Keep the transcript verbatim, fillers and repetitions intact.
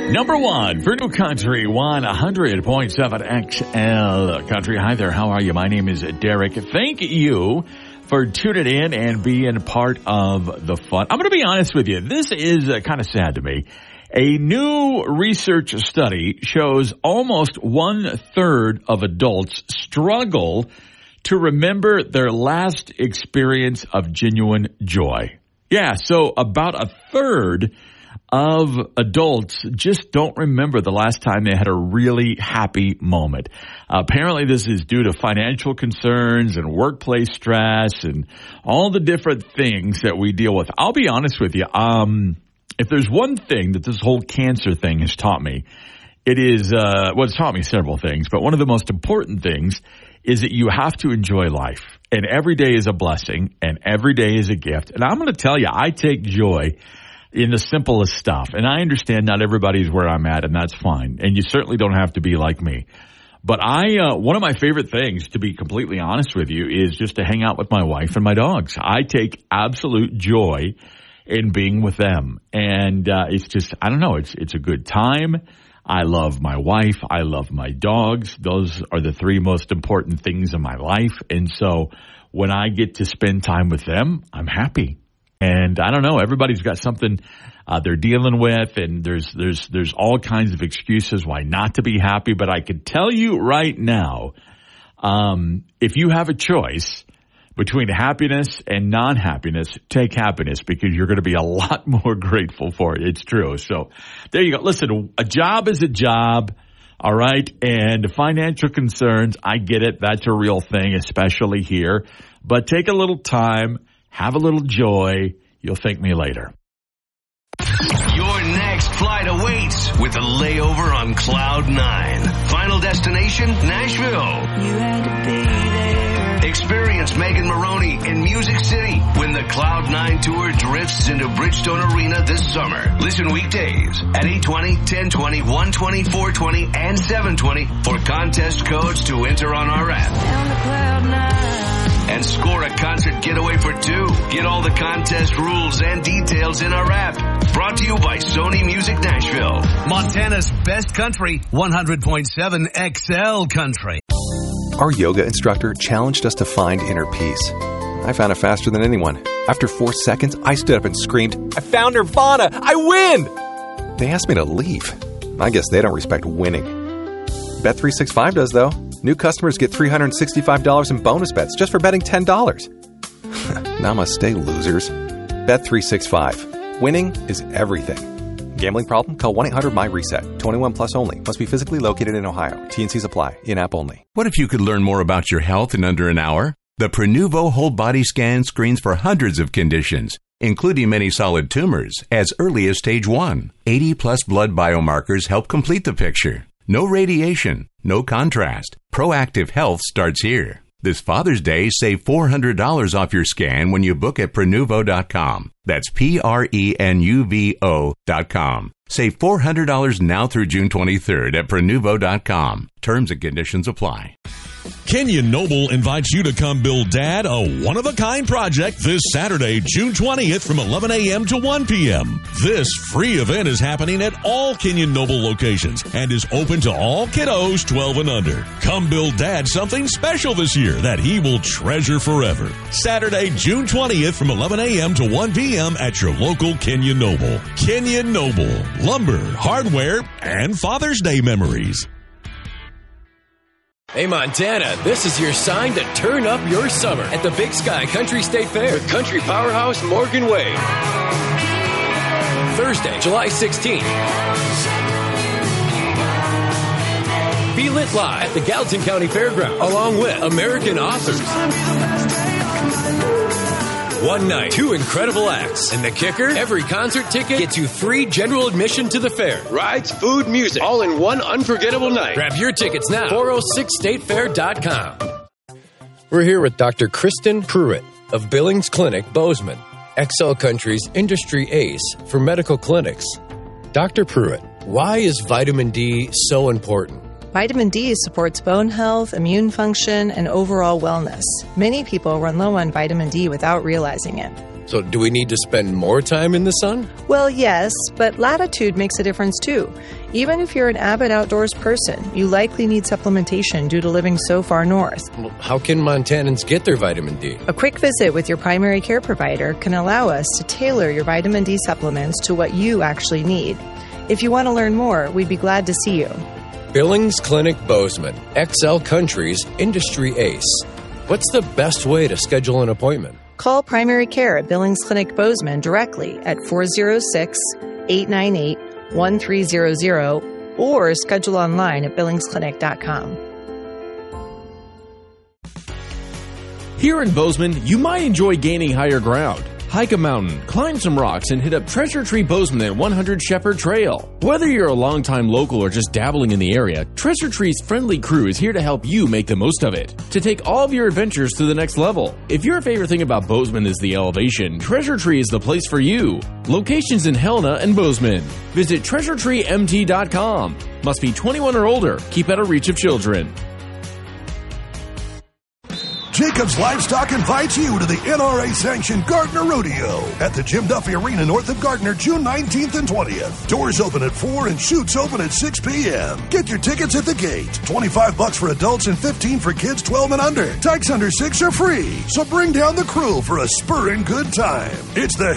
Number one for New Country one hundred point seven X L Country. Hi there. How are you? My name is Derek. Thank you for tuning in and being part of the fun. I'm going to be honest with you. This is uh, kind of sad to me. A new research study shows almost one third of adults struggle to remember their last experience of genuine joy. Yeah, so about a third of adults just don't remember the last time they had a really happy moment. Uh, apparently this is due to financial concerns and workplace stress and all the different things that we deal with. I'll be honest with you. Um, if there's one thing that this whole cancer thing has taught me, it is, uh, well, it's taught me several things, but one of the most important things is that you have to enjoy life. And every day is a blessing and every day is a gift. And I'm going to tell you, I take joy in the simplest stuff. And I understand not everybody's where I'm at, and that's fine. And you certainly don't have to be like me. But I, uh, one of my favorite things, to be completely honest with you, is just to hang out with my wife and my dogs. I take absolute joy in being with them. And uh, it's just, I don't know, it's it's a good time. I love my wife. I love my dogs. Those are the three most important things in my life. And so when I get to spend time with them, I'm happy. And I don't know, everybody's got something uh, they're dealing with, and there's there's there's all kinds of excuses why not to be happy. But I could tell you right now, um, if you have a choice between happiness and non-happiness, take happiness, because you're going to be a lot more grateful for it. It's true. So there you go. Listen, a job is a job, all right? And financial concerns, I get it. That's a real thing, especially here. But take a little time. Have a little joy. You'll thank me later. Your next flight awaits with a layover on Cloud nine. Final destination, Nashville. You had to be there. Experience Megan Maroney in Music City when the Cloud nine Tour drifts into Bridgestone Arena this summer. Listen weekdays at eight twenty, ten twenty, one twenty, four twenty, and seven twenty for contest codes to enter on our app. Down to Cloud nine. And score a concert getaway for two. Get all the contest rules and details in our app. Brought to you by Sony Music Nashville. Montana's best country, one hundred point seven X L Country. Our yoga instructor challenged us to find inner peace. I found it faster than anyone. After four seconds, I stood up and screamed, "I found Nirvana! I win!" They asked me to leave. I guess they don't respect winning. Bet three sixty-five does, though. New customers get three hundred sixty-five dollars in bonus bets just for betting ten dollars. Namaste, losers. Bet three sixty-five. Winning is everything. Gambling problem? Call one eight hundred M Y reset. twenty-one plus only. Must be physically located in Ohio. T and Cs apply. In-app only. What if you could learn more about your health in under an hour? The Prenuvo Whole Body Scan screens for hundreds of conditions, including many solid tumors, as early as stage one. eighty plus blood biomarkers help complete the picture. No radiation, no contrast. Proactive health starts here. This Father's Day, save four hundred dollars off your scan when you book at Prenuvo dot com. That's P R E N U V O dot com. Save four hundred dollars now through June twenty-third at Prenuvo dot com. Terms and conditions apply. Kenyon Noble invites you to come build Dad a one-of-a-kind project this Saturday, June twentieth from eleven a.m. to one p.m. This free event is happening at all Kenyon Noble locations and is open to all kiddos twelve and under. Come build Dad something special this year that he will treasure forever. Saturday, June twentieth from eleven a.m. to one p.m. at your local Kenyon Noble. Kenyon Noble, lumber, hardware, and Father's Day memories. Hey Montana, this is your sign to turn up your summer at the Big Sky Country State Fair with country powerhouse Morgan Wade. Thursday, July sixteenth. Be lit live at the Gallatin County Fairgrounds along with American authors. One night, two incredible acts. And the kicker, every concert ticket gets you free general admission to the fair. Rides, food, music, all in one unforgettable night. Grab your tickets now. four oh six state fair dot com. We're here with Doctor Kristen Pruitt of Billings Clinic, Bozeman, X L Country's industry ace for medical clinics. Doctor Pruitt, why is vitamin D so important? Vitamin D supports bone health, immune function, and overall wellness. Many people run low on vitamin D without realizing it. So do we need to spend more time in the sun? Well, yes, but latitude makes a difference too. Even if you're an avid outdoors person, you likely need supplementation due to living so far north. Well, how can Montanans get their vitamin D? A quick visit with your primary care provider can allow us to tailor your vitamin D supplements to what you actually need. If you want to learn more, we'd be glad to see you. Billings Clinic Bozeman, X L Country's industry ace. What's the best way to schedule an appointment? Call primary care at Billings Clinic Bozeman directly at four oh six, eight nine eight, one three zero zero or schedule online at billings clinic dot com. Here in Bozeman, you might enjoy gaining higher ground. Hike a mountain, climb some rocks, and hit up Treasure Tree Bozeman at one hundred Shepherd Trail. Whether you're a longtime local or just dabbling in the area, Treasure Tree's friendly crew is here to help you make the most of it, to take all of your adventures to the next level. If your favorite thing about Bozeman is the elevation, Treasure Tree is the place for you. Locations in Helena and Bozeman. Visit treasure tree m t dot com. Must be twenty-one or older. Keep out of reach of children. Jacobs Livestock invites you to the N R A-sanctioned Gardner Rodeo at the Jim Duffy Arena north of Gardner, June nineteenth and twentieth. Doors open at four and chutes open at six p.m. Get your tickets at the gate. twenty-five bucks for adults and fifteen for kids twelve and under. Tykes under six are free. So bring down the crew for a spurring good time. It's the